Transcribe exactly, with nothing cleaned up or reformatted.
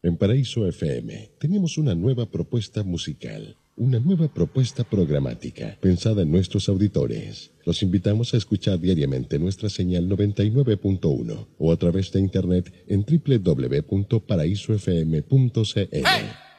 En Paraíso F M tenemos una nueva propuesta musical, una nueva propuesta programática pensada en nuestros auditores. Los invitamos a escuchar diariamente nuestra señal noventa y nueve punto uno o a través de internet en doble u doble u doble u punto paraíso f m punto c l. ¡Hey!